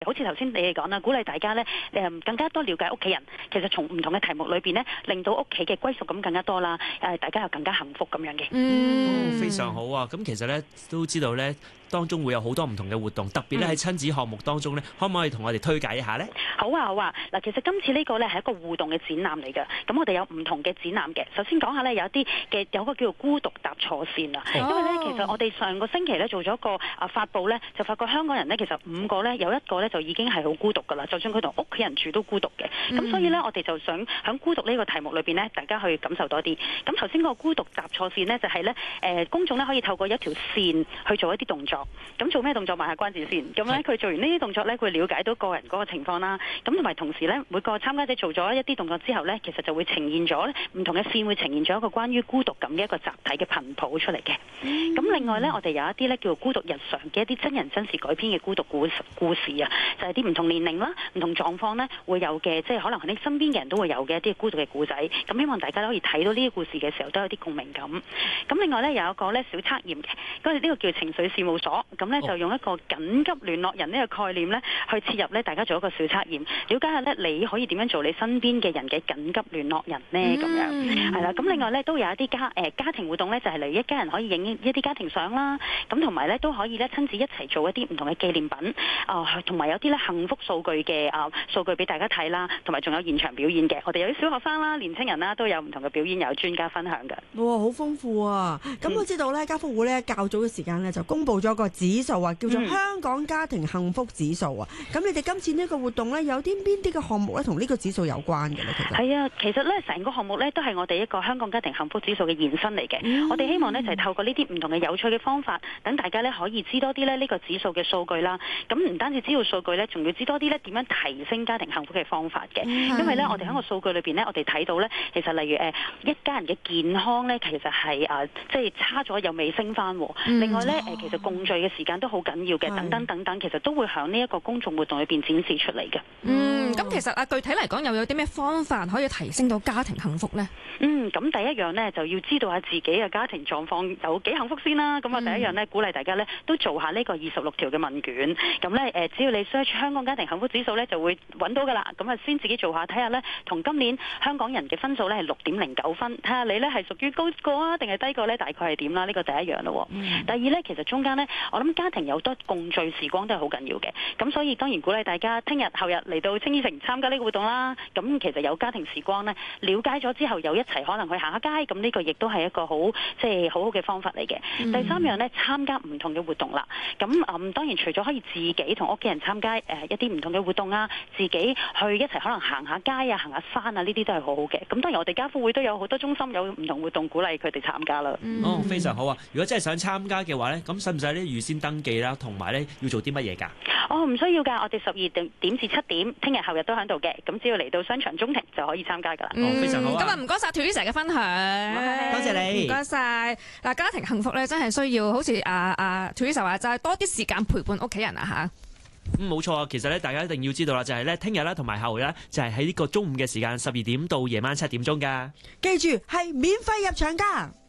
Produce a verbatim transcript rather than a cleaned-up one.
好似頭先你哋講啦，鼓勵大家咧誒更加多了解屋企人。其實從唔同嘅題目裏邊咧，令到屋企嘅歸屬感更加多啦，誒大家又更加幸福咁樣嘅。 嗯，非常好啊！咁其實咧都知道咧，當中會有好多唔同嘅活動，特別咧喺親子項目當中咧，可唔可以同我哋推介一下咧？ 好啊好啊！嗱，其實今次呢個咧係一個互動嘅展覽嚟嘅，咁我哋有唔同嘅展覽嘅。首先講下咧，有一啲嘅有個叫做孤獨搭錯線啊，因為咧其實我哋上個星期咧做咗個啊發佈咧，就發覺香港人咧其實五個咧有一個咧就已經係好孤獨噶啦，就算佢同屋企人住都孤獨嘅。咁、嗯、所以咧我哋就想喺孤獨呢個題目裏邊咧，大家去感受多啲。咁頭先個孤獨搭錯線咧，就係咧誒公眾咧可以透過一條線去做一啲動作。咁做咩動作？賣下關子先。咁咧佢做完呢啲動作咧，佢會了解到個人嗰個情況啦。咁同埋同時咧，每個參加者做咗一啲動作之後咧，其實就會呈現咗咧唔同嘅線，會呈現咗一個關於孤獨感嘅一個集體嘅頻譜出嚟嘅。咁、嗯、另外咧，我哋有一啲咧叫做孤獨日常嘅一啲真人真事改編嘅孤獨故故事啊，就係啲唔同年齡啦、唔同狀況咧會有嘅，即係可能你身邊嘅人都會有嘅一啲孤獨嘅故仔。咁希望大家都可以睇到呢啲故事嘅時候都有啲共鳴感。咁另外咧有一個咧小測驗嘅，嗰、這、呢個叫情緒事務所，咁咧就用一個緊急聯絡人呢個概念咧去切入咧，大家做一個小測驗，了解下咧你可以點樣做你身邊嘅人嘅緊急聯絡人呢？咁、嗯、樣係啦。咁另外咧都有一啲家誒、呃、家庭活動咧，就係、是、嚟一家人可以影一啲家庭相啦。咁同埋咧都可以咧親自一齊做一啲唔同嘅紀念品啊，同、呃、埋有啲咧幸福數據嘅啊數據俾大家睇啦，同埋仲有現場表演嘅。我哋有啲小學生啦、年青人啦都有唔同嘅表演，有專家分享嘅。 哇，好豐富啊！咁、嗯、我知道咧，家福會咧較早嘅時間咧就公布咗個指數啊，叫做香港家庭幸福指數啊。咁、嗯、你哋今次呢個活動咧有啲邊啲嘅項目咧同呢個指數有關嘅咧？其實係啊，其實咧成個項目咧都係我哋一個香港家庭幸福指數嘅延伸嚟嘅、嗯。我哋希望咧就係、是、透過呢啲唔同嘅有趣嘅方法，等大家咧可以知多啲咧呢個指數嘅數據啦。咁唔單止知道數據咧，仲要知多啲咧點樣提升家庭幸福嘅方法嘅、嗯。因為咧我哋喺個數據裏邊咧，我哋睇到咧，其實例如誒、呃、一家人嘅健康咧，其實係啊、呃、即係差咗又未升翻。嗯、另外咧誒、呃、其實共聚嘅時間都好緊要嘅，等等等等，其實都會響呢一個公眾活動裏邊展示出嚟嘅。 嗯，咁其實啊，具體嚟講又有啲咩方法可以提升到家庭幸福咧？ 嗯，咁第一樣咧就要知道下自己嘅家庭狀況有幾幸福先啦。咁、嗯、啊，第一樣咧鼓勵大家咧都做下呢個二十六條嘅問卷。咁咧誒，只要你 search 香港家庭幸福指數咧，就會揾到噶啦。咁啊，先自己做下睇下咧，同今年香港人嘅分數咧係六點零九分，睇下你咧係屬於高過啊定係低過咧，大概係點啦？呢、這個第一樣咯。嗯、第二咧，其實中間咧，我諗家庭有多共聚時光都係好緊要嘅。咁所以當然鼓勵大家聽日後日嚟到青衣城參加呢個活動啦。咁其實有家庭時光咧，了解咗之後又一齊可能去行下街，咁呢個亦都係一個好即係好好嘅方法嚟嘅、嗯。第三樣咧，參加唔同嘅活動啦。咁嗯當然除咗可以自己同屋企人參加誒、呃、一啲唔同嘅活動啊，自己去一齊可能行下街啊、行下山啊，呢啲都係好好嘅。咁當然我哋家福會都有好多中心有唔同活動鼓勵佢哋參加啦、嗯。 哦，非常好啊！如果真係想參加嘅話咧，咁使唔使咧預先登記啦？同埋咧要做啲乜嘢㗎？ 哦，唔需要㗎，我哋十二點至七點，聽日後日都喺度嘅。咁只要嚟到商場中庭就可以參加㗎啦、 嗯。哦，非常好啊！ 今日唔該晒 Teresa 嘅分享， 多謝你， 唔該晒。嗱，家庭幸福咧真係需要好似阿阿 Teresa 話齋多啲時間陪伴屋企人啊嚇。 嗯，冇錯啊！其實咧，大家一定要知道啦，就係咧，聽日啦同埋後日咧，就係喺呢個中午嘅時間，十二點到夜晚七點鐘㗎。 記住係免費入場㗎。